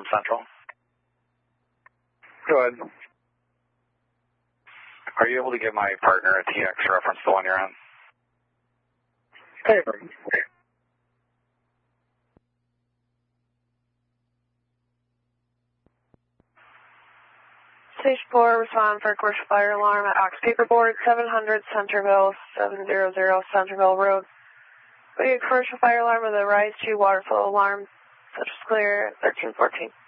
Central. Go ahead. Are you able to give my partner a TX reference to the one you're on? Hey. Stage 4, respond for commercial fire alarm at Ox Paperboard, 700 Centerville, 700 Centerville Road. We get commercial fire alarm with a rise to water flow alarm, such as clear, 1314.